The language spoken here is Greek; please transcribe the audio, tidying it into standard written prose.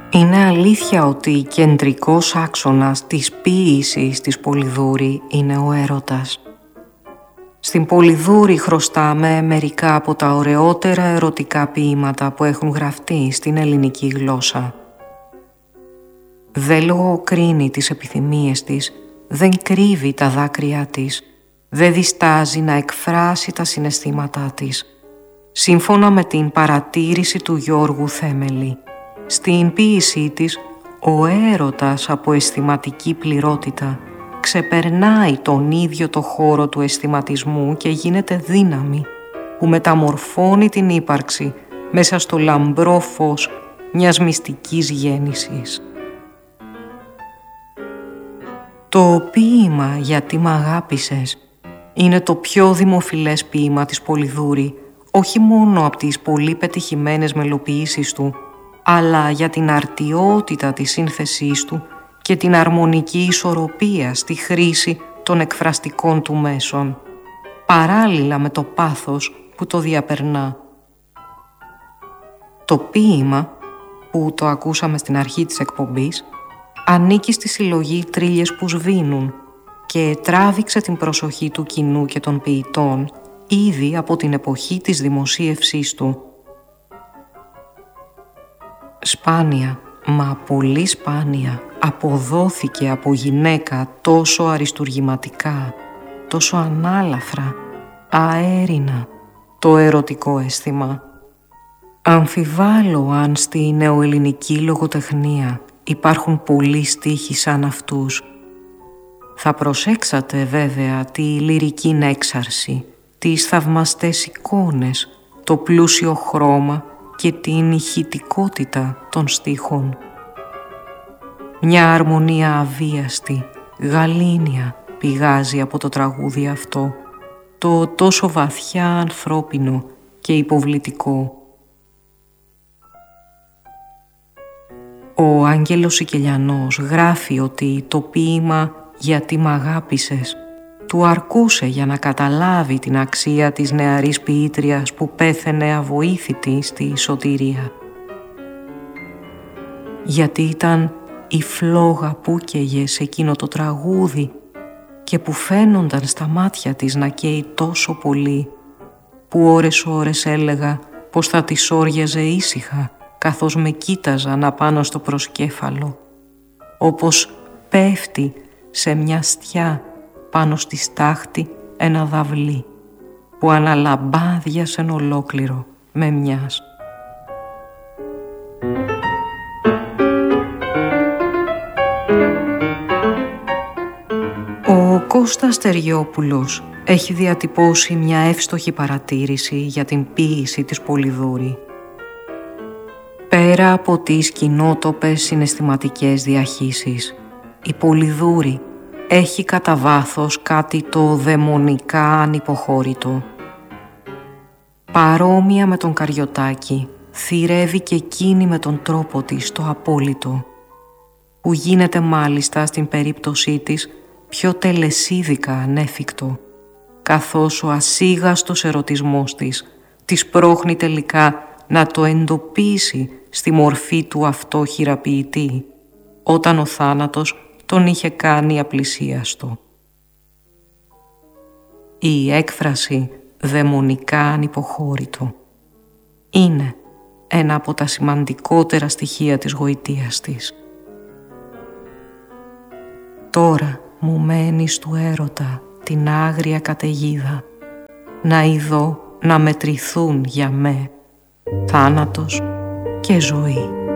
Είναι αλήθεια ότι κεντρικός άξονας της ποίησης της Πολυδούρη είναι ο έρωτας. Στην Πολυδούρη χρωστάμε μερικά από τα ωραιότερα ερωτικά ποίηματα που έχουν γραφτεί στην ελληνική γλώσσα. Δεν λογοκρίνει τις επιθυμίες της, δεν κρύβει τα δάκρυά της, δεν διστάζει να εκφράσει τα συναισθήματά της. Σύμφωνα με την παρατήρηση του Γιώργου Θέμελη, στην ποίησή της, ο έρωτας από αισθηματική πληρότητα ξεπερνάει τον ίδιο το χώρο του αισθηματισμού και γίνεται δύναμη που μεταμορφώνει την ύπαρξη μέσα στο λαμπρό φως μιας μυστικής γέννησης. Το ποίημα «Γιατί μ' αγάπησες» είναι το πιο δημοφιλές ποίημα της Πολυδούρη, όχι μόνο από τις πολύ πετυχημένες μελοποιήσεις του, αλλά για την αρτιότητα της σύνθεσής του και την αρμονική ισορροπία στη χρήση των εκφραστικών του μέσων, παράλληλα με το πάθος που το διαπερνά. Το ποίημα, που το ακούσαμε στην αρχή της εκπομπής, ανήκει στη συλλογή «Τρίλιες που σβήνουν» και τράβηξε την προσοχή του κοινού και των ποιητών ήδη από την εποχή της δημοσίευσής του. Σπάνια, μα πολύ σπάνια, αποδόθηκε από γυναίκα τόσο αριστουργηματικά, τόσο ανάλαφρα, αέρινα το ερωτικό αίσθημα. Αμφιβάλλω αν στη νεοελληνική λογοτεχνία υπάρχουν πολλοί στίχοι σαν αυτούς. Θα προσέξατε βέβαια τη λυρική έξαρση, τις θαυμαστές εικόνες, το πλούσιο χρώμα και την ηχητικότητα των στίχων. Μια αρμονία αβίαστη, γαλήνια πηγάζει από το τραγούδι αυτό, το τόσο βαθιά ανθρώπινο και υποβλητικό. Ο Άγγελος Σικελιανός γράφει ότι το ποίημα «Γιατί μ' αγάπησες» του αρκούσε για να καταλάβει την αξία της νεαρής ποιήτριας που πέθαινε αβοήθητη στη σωτηρία. Γιατί ήταν η φλόγα που καίγε σε εκείνο το τραγούδι και που φαίνονταν στα μάτια της να καίει τόσο πολύ, που ώρες έλεγα πως θα της όριαζε ήσυχα καθώς με κοίταζαν απάνω στο προσκέφαλο, όπως πέφτει σε μια στιά πάνω στη στάχτη ένα δαυλί που αναλαμπάδιασεν ολόκληρο με μιας. Ο Κώστας Στεριόπουλος έχει διατυπώσει μια εύστοχη παρατήρηση για την ποίηση της Πολυδούρη. Πέρα από τις κοινότοπες συναισθηματικές διαχύσεις, η Πολυδούρη έχει κατά βάθος κάτι το δαιμονικά ανυποχώρητο. Παρόμοια με τον Καριωτάκη, θυρεύει και εκείνη με τον τρόπο της το απόλυτο, που γίνεται μάλιστα στην περίπτωσή της πιο τελεσίδικα ανέφικτο, καθώς ο ασίγαστος ερωτισμός της πρόχνει τελικά να το εντοπίσει στη μορφή του αυτόχειρα ποιητή, όταν ο θάνατος τον είχε κάνει απλησίαστο. Η έκφραση «δαιμονικά ανυποχώρητο» είναι ένα από τα σημαντικότερα στοιχεία της γοητείας της. Τώρα μου μένεις του έρωτα την άγρια καταιγίδα, να ειδώ να μετρηθούν για με θάνατος και ζωή.